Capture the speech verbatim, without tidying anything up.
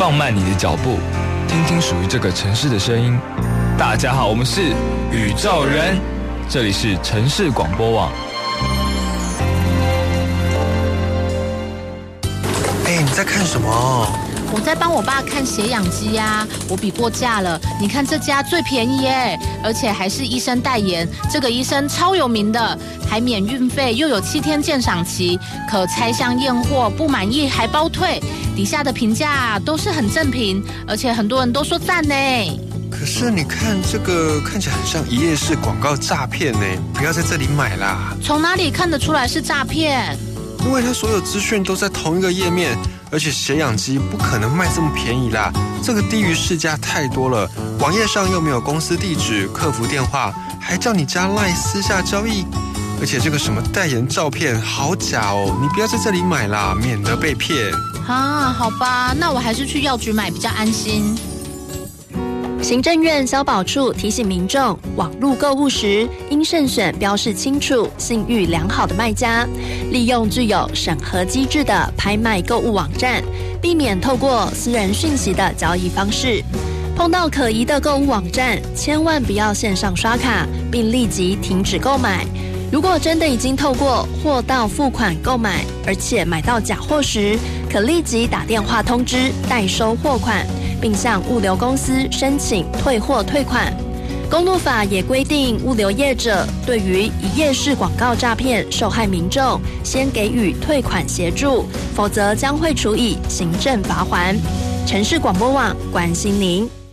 放慢你的脚步，听听属于这个城市的声音。大家好，我们是宇宙人，这里是城市广播网。 哎，你在看什么？ 我在帮我爸看血氧机呀，我比过价了，你看这家最便宜耶，而且还是医生代言，这个医生超有名的，还免运费，又有七天鉴赏期，可拆箱验货，不满意还包退，底下的评价都是很正评，而且很多人都说赞呢。 可是你看这个看起来很像一页式广告诈骗呢，不要在这里买啦。 从哪里看得出来是诈骗？ 因为它所有资讯都在同一个页面，而且血氧机不可能卖这么便宜啦，这个低于市价太多了。网页上又没有公司地址、客服电话，还叫你加 LINE 私下交易，而且这个什么代言照片好假哦，你不要在这里买啦，免得被骗。 啊，好吧，那我还是去药局买比较安心。 行政院消保处提醒民众，网络购物时应慎选标示清楚、信誉良好的卖家，利用具有审核机制的拍卖购物网站，避免透过私人讯息的交易方式。碰到可疑的购物网站，千万不要线上刷卡，并立即停止购买。如果真的已经透过货到付款购买，而且买到假货时，可立即打电话通知代收货款，并向物流公司申请退货退款。公路法也规定，物流业者对于一页式广告诈骗受害民众，先给予退款协助，否则将会处以行政罚锾。城市广播网关心您。